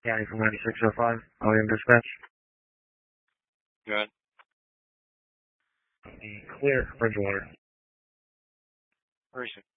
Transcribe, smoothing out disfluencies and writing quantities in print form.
County from 9605, OEM dispatch. Good. Clear, Bridgewater. Where is it?